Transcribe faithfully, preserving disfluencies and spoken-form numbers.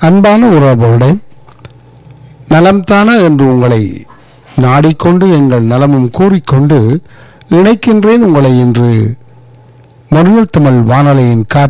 அன்பான உறவோடு நலம்தானா என்று உங்களை நாடிக்கொண்டு எங்கள் நலமும் கூறிக்கொண்டு இணைக்கின்றேன் உங்களை இன்று மொழியல் தமிழ் வானொலியின் காற்று